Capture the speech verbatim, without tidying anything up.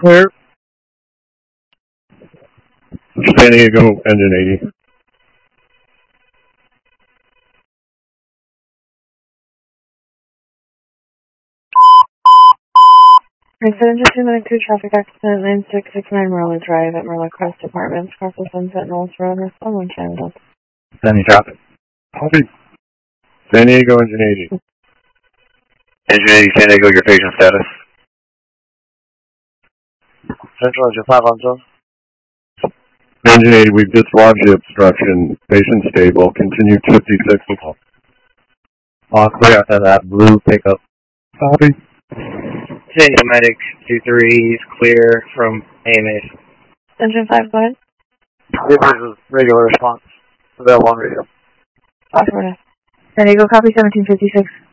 Clear. San Diego, engine eighty. Incident two nine two traffic accident nine six six nine Merla Drive at Merla Crest Apartments, across the Sunset Knolls Road, North Sunland, Canada. Sending traffic. Copy. San Diego, engine eighty. Engine eighty, San Diego, your patient status. Central engine five on zone. Engine eighty, we've dislodged the obstruction. Patient stable. Continue fifty-six. All clear after that blue pickup. Copy. San Diego medic two three is clear from A M A. Engine five, go ahead. This is a regular response. Available on radio. Affirmative. San Diego, copy seventeen fifty-six.